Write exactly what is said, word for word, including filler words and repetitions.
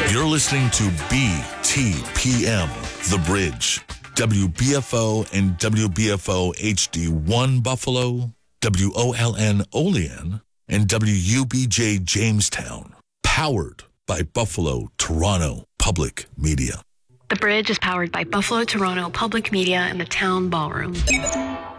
You're listening to B T P M, The Bridge. W B F O and W B F O H D one Buffalo, W O L N Olean, and W U B J Jamestown. Powered by Buffalo Toronto Public Media. The Bridge is powered by Buffalo Toronto Public Media and the Town Ballroom.